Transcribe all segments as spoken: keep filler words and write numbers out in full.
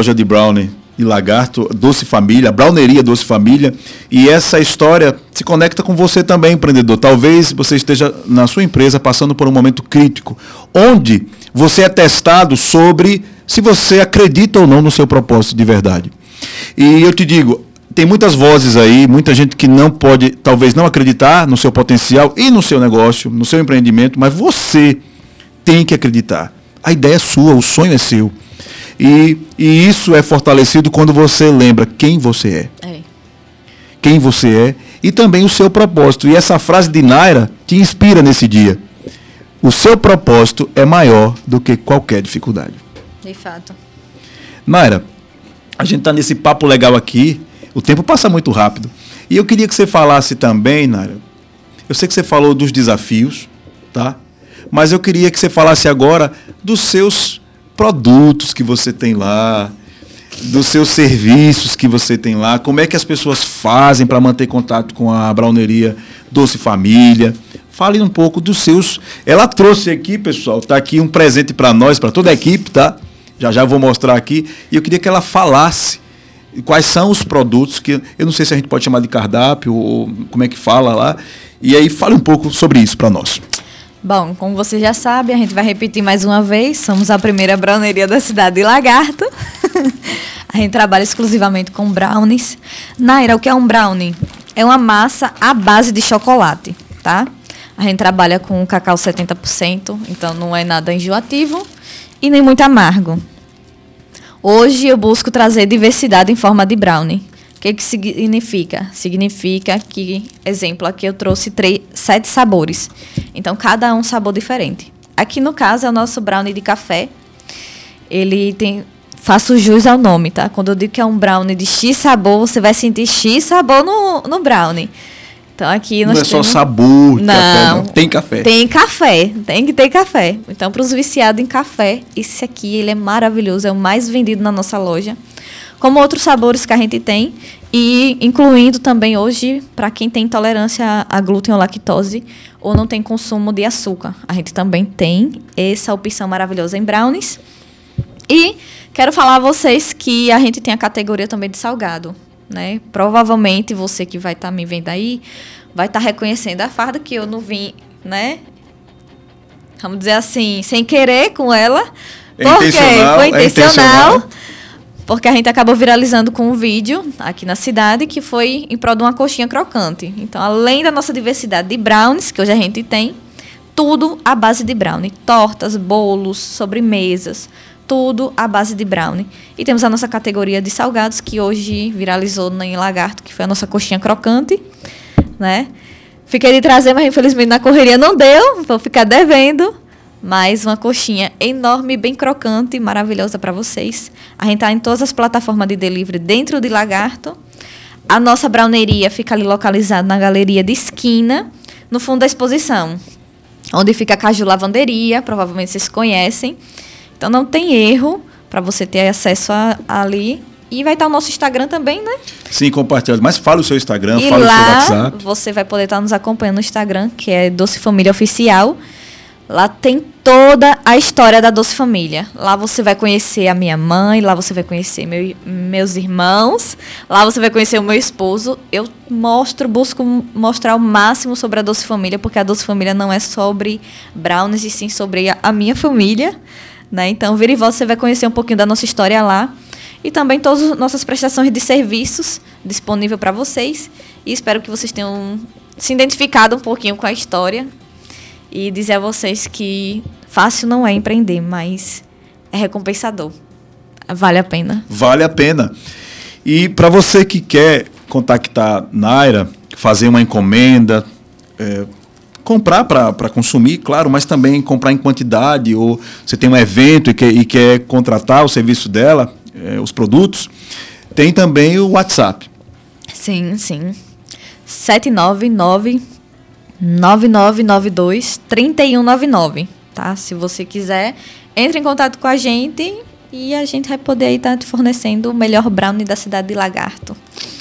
loja de brownie de Lagarto, Doce Família, Browneria Doce Família, e essa história se conecta com você também, empreendedor. Talvez você esteja na sua empresa passando por um momento crítico, onde você é testado sobre se você acredita ou não no seu propósito de verdade. E eu te digo, tem muitas vozes aí, muita gente que não pode, talvez não acreditar no seu potencial e no seu negócio, no seu empreendimento, mas você tem que acreditar. A ideia é sua, o sonho é seu. E, e isso é fortalecido quando você lembra quem você é. é. Quem você é e também o seu propósito. E essa frase de Naira te inspira nesse dia. O seu propósito é maior do que qualquer dificuldade. De fato. Naira, a gente está nesse papo legal aqui, o tempo passa muito rápido. E eu queria que você falasse também, Naira, eu sei que você falou dos desafios, tá? Mas eu queria que você falasse agora dos seus produtos que você tem lá, dos seus serviços que você tem lá, como é que as pessoas fazem para manter contato com a Browneria Doce Família. Fale um pouco dos seus. Ela trouxe aqui, pessoal, está aqui um presente para nós, para toda a equipe, tá? Já já vou mostrar aqui. E eu queria que ela falasse quais são os produtos, que eu não sei se a gente pode chamar de cardápio ou como é que fala lá. E aí fale um pouco sobre isso para nós. Bom, como você já sabe, a gente vai repetir mais uma vez, somos a primeira browneria da cidade de Lagarto. A gente trabalha exclusivamente com brownies. Naira, o que é um brownie? É uma massa à base de chocolate, tá? A gente trabalha com cacau setenta por cento, então não é nada enjoativo e nem muito amargo. Hoje eu busco trazer diversidade em forma de brownie. O que que significa? Significa que, exemplo, aqui eu trouxe três, sete sabores. Então, cada um sabor diferente. Aqui, no caso, é o nosso brownie de café. Ele tem... Faço jus ao nome, tá? Quando eu digo que é um brownie de X sabor, você vai sentir X sabor no, no brownie. Então, aqui nós não é temos... só sabor de não, café, não. Tem café. Tem café. Tem que ter café. Então, para os viciados em café, esse aqui, ele é maravilhoso. É o mais vendido na nossa loja. Como outros sabores que a gente tem, e incluindo também hoje, para quem tem intolerância a glúten ou lactose, ou não tem consumo de açúcar. A gente também tem essa opção maravilhosa em brownies. E quero falar a vocês que a gente tem a categoria também de salgado, né? Provavelmente você que vai estar tá me vendo aí, vai estar tá reconhecendo a farda que eu não vim, né? Vamos dizer assim, sem querer com ela. É intencional, foi intencional. É intencional. Porque a gente acabou viralizando com um vídeo aqui na cidade que foi em prol de uma coxinha crocante. Então, além da nossa diversidade de brownies, que hoje a gente tem, tudo à base de brownie. Tortas, bolos, sobremesas, tudo à base de brownie. E temos a nossa categoria de salgados, que hoje viralizou em Lagarto, que foi a nossa coxinha crocante, né? Fiquei de trazer, mas infelizmente na correria não deu, vou ficar devendo. Mas uma coxinha enorme, bem crocante, maravilhosa para vocês. A gente está em todas as plataformas de delivery dentro de Lagarto. A nossa browneria fica ali localizada na galeria de esquina, no fundo da exposição, onde fica a Caju Lavanderia, provavelmente vocês conhecem. Então não tem erro para você ter acesso a, a ali. E vai estar o nosso Instagram também, né? Sim, compartilhado. Mas fala o seu Instagram, e fala lá, o seu WhatsApp. Você vai poder estar nos acompanhando no Instagram, que é Doce Família Oficial. Lá tem toda a história da Doce Família. Lá você vai conhecer a minha mãe, lá você vai conhecer meu, meus irmãos, lá você vai conhecer o meu esposo. Eu mostro, busco mostrar o máximo sobre a Doce Família, porque a Doce Família não é sobre brownies, e sim sobre a, a minha família, né? Então, vira e volta, você vai conhecer um pouquinho da nossa história lá. E também todas as nossas prestações de serviços disponíveis para vocês. E espero que vocês tenham se identificado um pouquinho com a história. E dizer a vocês que fácil não é empreender, mas é recompensador. Vale a pena. Vale a pena. E para você que quer contactar Naira, fazer uma encomenda, é, comprar para consumir, claro, mas também comprar em quantidade, ou você tem um evento e quer, e quer contratar o serviço dela, é, os produtos, tem também o WhatsApp. Sim, sim. sete nove nove nove nove nove dois três um nove nove, tá? Se você quiser, entre em contato com a gente e a gente vai poder estar te fornecendo o melhor brownie da cidade de Lagarto.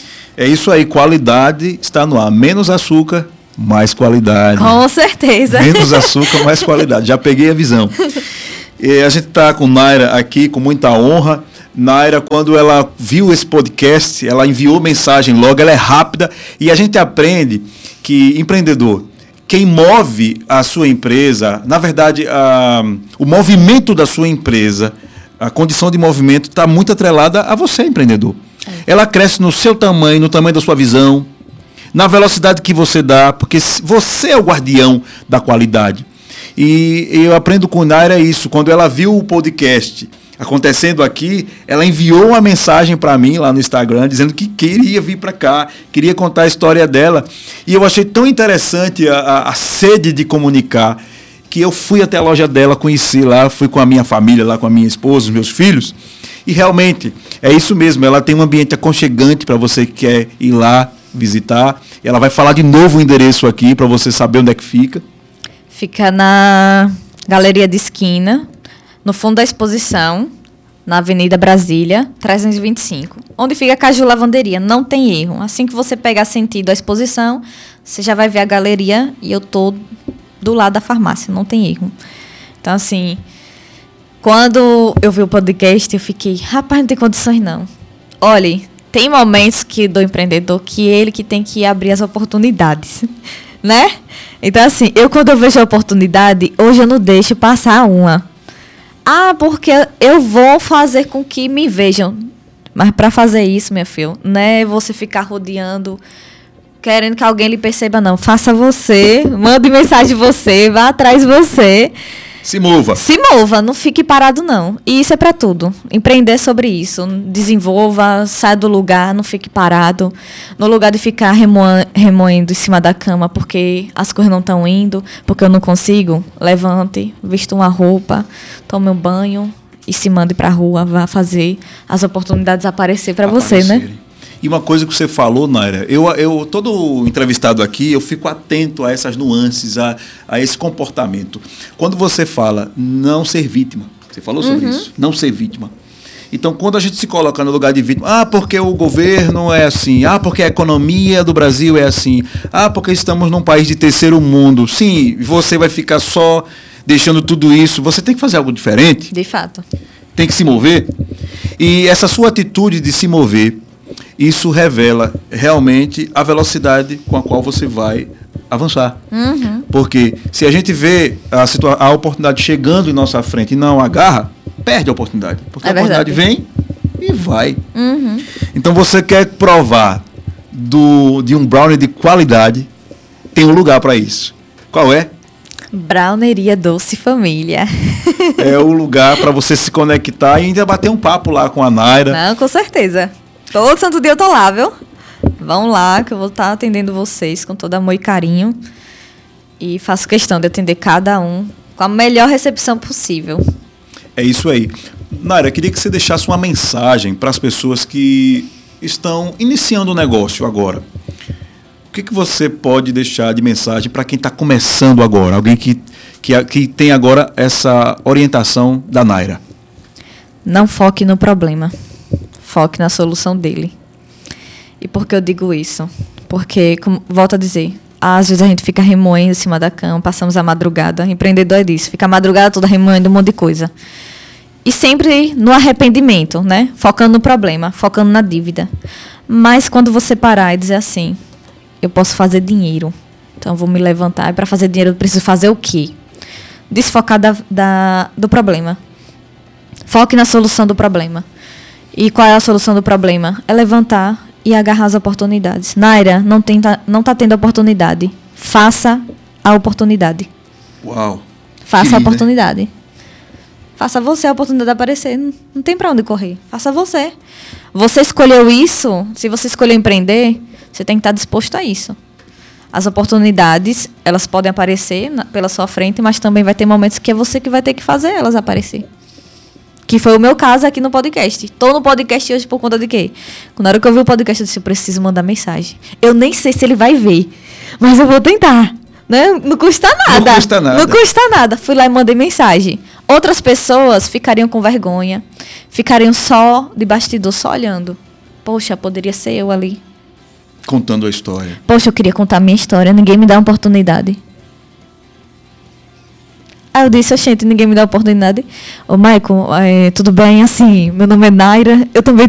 É isso aí, qualidade está no ar. Menos açúcar, mais qualidade. Com certeza. Menos açúcar, mais qualidade. Já peguei a visão. E a gente está com Naira aqui com muita honra. Naira, quando ela viu esse podcast, ela enviou mensagem logo, ela é rápida e a gente aprende que, empreendedor, quem move a sua empresa, na verdade, a, o movimento da sua empresa, a condição de movimento está muito atrelada a você, empreendedor. É. Ela cresce no seu tamanho, no tamanho da sua visão, na velocidade que você dá, porque você é o guardião da qualidade. E eu aprendo com Naira isso, quando ela viu o podcast acontecendo aqui, ela enviou uma mensagem para mim lá no Instagram, dizendo que queria vir para cá, queria contar a história dela. E eu achei tão interessante a, a, a sede de comunicar, que eu fui até a loja dela, conheci lá, fui com a minha família, lá com a minha esposa, os meus filhos. E realmente, é isso mesmo, ela tem um ambiente aconchegante para você que quer ir lá visitar. Ela vai falar de novo o endereço aqui, para você saber onde é que fica. Fica na Galeria de Esquina, no fundo da exposição, na Avenida Brasília, trezentos e vinte e cinco. Onde fica a Caju Lavanderia, não tem erro. Assim que você pegar sentido a exposição, você já vai ver a galeria e eu tô do lado da farmácia, não tem erro. Então, assim, quando eu vi o podcast, eu fiquei, rapaz, não tem condições não. Olha, tem momentos que do empreendedor que ele que tem que abrir as oportunidades, né? Então, assim, eu quando eu vejo a oportunidade, hoje eu não deixo passar uma. Ah, porque eu vou fazer com que me vejam. Mas para fazer isso, meu filho, não é você ficar rodeando, querendo que alguém lhe perceba, não. Faça você, mande mensagem você, vá atrás de você. Se mova. Se mova, não fique parado, não. E isso é para tudo. Empreender sobre isso. Desenvolva, saia do lugar, não fique parado. No lugar de ficar remoendo, remoendo em cima da cama porque as coisas não estão indo, porque eu não consigo, levante, vista uma roupa, tome um banho e se mande para a rua, vá fazer as oportunidades aparecer para você, né? E uma coisa que você falou, Naira, eu, eu, todo entrevistado aqui, eu fico atento a essas nuances, a, a esse comportamento. Quando você fala não ser vítima, você falou sobre uhum. isso, não ser vítima. Então, quando a gente se coloca no lugar de vítima, ah, porque o governo é assim, ah, porque a economia do Brasil é assim, ah, porque estamos num país de terceiro mundo. Sim, você vai ficar só deixando tudo isso, você tem que fazer algo diferente. De fato. Tem que se mover. E essa sua atitude de se mover, isso revela realmente a velocidade com a qual você vai avançar. Uhum. Porque se a gente vê a, situa- a oportunidade chegando em nossa frente e não agarra, perde a oportunidade. Porque é a oportunidade verdade. vem e vai. Uhum. Então você quer provar do, de um brownie de qualidade, tem um lugar para isso. Qual é? Browneria Doce Família. É o lugar para você se conectar e ainda bater um papo lá com a Naira. Não, com certeza. Todo santo dia eu tô lá, viu? Vão lá que eu vou estar atendendo vocês com todo amor e carinho. E faço questão de atender cada um com a melhor recepção possível. É isso aí. Naira, queria que você deixasse uma mensagem para as pessoas que estão iniciando o negócio agora. O que, que você pode deixar de mensagem para quem está começando agora? Alguém que, que, que tem agora essa orientação da Naira. Não foque no problema. Foque na solução dele. E por que eu digo isso? Porque, como, volto a dizer, às vezes a gente fica remoendo em cima da cama, passamos a madrugada. Empreendedor é disso, fica a madrugada toda remoendo um monte de coisa. E sempre no arrependimento, né? Focando no problema, focando na dívida. Mas quando você parar e dizer assim, eu posso fazer dinheiro, então eu vou me levantar, e para fazer dinheiro eu preciso fazer o quê? Desfocar da, da, do problema. Foque na solução do problema. E qual é a solução do problema? É levantar e agarrar as oportunidades. Naira, não está não tá tendo oportunidade. Faça a oportunidade. Uau. Faça a oportunidade. Né? Faça você a oportunidade aparecer. Não, não tem para onde correr. Faça você. Você escolheu isso. Se você escolheu empreender, você tem que estar disposto a isso. As oportunidades, elas podem aparecer na, pela sua frente, mas também vai ter momentos que é você que vai ter que fazer elas aparecer. Que foi o meu caso aqui no podcast. Estou no podcast hoje por conta de quê? Na hora que eu vi o podcast, eu disse, eu preciso mandar mensagem. Eu nem sei se ele vai ver, mas eu vou tentar. Né? Não custa nada. Não custa nada. Não custa nada. Fui lá e mandei mensagem. Outras pessoas ficariam com vergonha, ficariam só de bastidor, só olhando. Poxa, poderia ser eu ali. Contando a história. Poxa, eu queria contar a minha história, ninguém me dá uma oportunidade. Aí eu disse, gente, ninguém me dá oportunidade. Ô, Maicon, é, tudo bem? Assim, meu nome é Naira, eu também